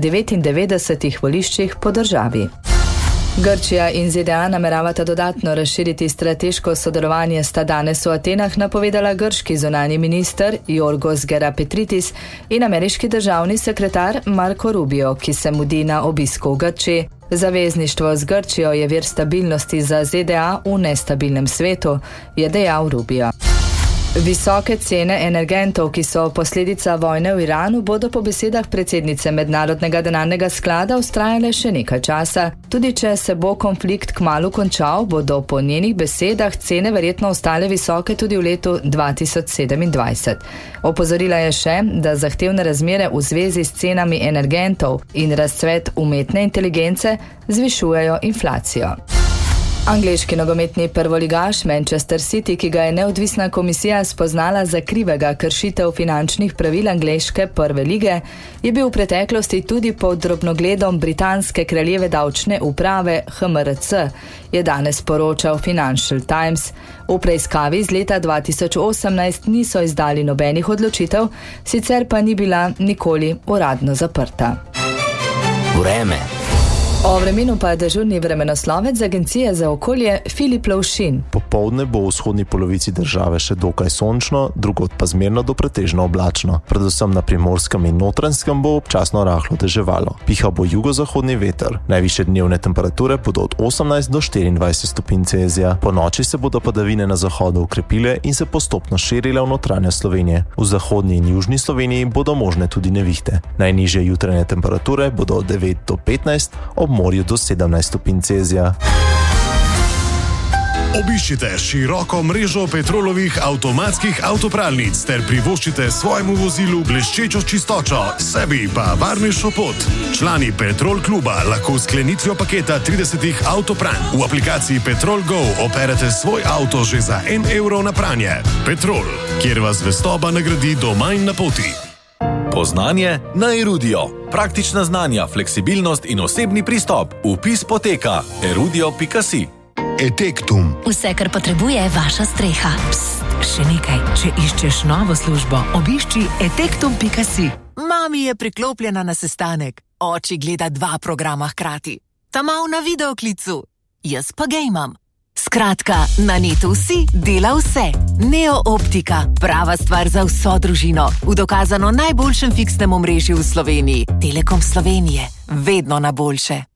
99 voliščih po državi. Grčija in ZDA nameravata dodatno razširiti strateško sodelovanje, sta danes v Atenah napovedala grški zunanji minister Yorgos Gerapetritis in ameriški državni sekretar Marco Rubio, ki se mudi na obisku v Grčiji. Zavezništvo z Grčijo je vir stabilnosti za ZDA v nestabilnem svetu, je dejal Rubio. Visoke cene energentov, ki so posledica vojne v Iranu, bodo po besedah predsednice Mednarodnega denarnega sklada vztrajale še nekaj časa. Tudi če se bo konflikt kmalu končal, bodo po njenih besedah cene verjetno ostale visoke tudi v letu 2027. Opozorila je še, da zahtevne razmere v zvezi s cenami energentov in razcvet umetne inteligence zvišujejo inflacijo. Angleški nogometni prvoligaš Manchester City, ki ga je neodvisna komisija spoznala za krivega kršitev finančnih pravil angleške prve lige, je bil v preteklosti tudi pod drobnogledom britanske kraljeve davčne uprave HMRC, je danes poročal Financial Times. V preiskavi iz leta 2018 niso izdali nobenih odločitev, sicer pa ni bila nikoli uradno zaprta. Vreme. O vremenu pa dežurni vremenoslovec Agencije za okolje Filip Lovšin. Popoldne bo v vzhodni polovici države še dokaj sončno, drugod pa zmerno do pretežno oblačno. Predvsem na Primorskem in Notranjskem bo občasno rahlo deževalo. Piha bo jugozahodni veter. Najvišje dnevne temperature bodo od 18 do 24 stopinj Celzija. Po noči se bodo padavine na zahodu ukrepile in se postopno širile v notranje Slovenije. V zahodni in južni Sloveniji bodo možne tudi nevihte. Najnižje jutranje temperature bodo od 9 do 15, ob morju do 17 stopinj Celzija. Obiščite široko mrežo Petrolovih avtomatskih avtopralnic ter privoščite svojemu vozilu bleščečo čistočo, sebi pa varnejšo pot. Člani Petrol kluba lahko s sklenitvijo paketa 30 avtopranj v aplikaciji Petrol Go operete svoj avto že za 1 evro na pranje. Petrol, kjer vas zvestoba nagradi doma in na poti. Poznanje na Erudio. Praktična znanja, fleksibilnost in osebni pristop. Vpis poteka erudio.si. Etektum. Vse, kar potrebuje vaša streha. Pst, še nekaj. Če iščeš novo službo, obišči etektum.si. Mami je priklopljena na sestanek. Oči gleda 2 programa hkrati. Ta mal na videoklicu. Jaz pa gejmam. Skratka, na netu vsi dela vse. Neo Optika, prava stvar za vso družino. V dokazano najboljšem fiksnem omrežju v Sloveniji. Telekom Slovenije, vedno na boljše.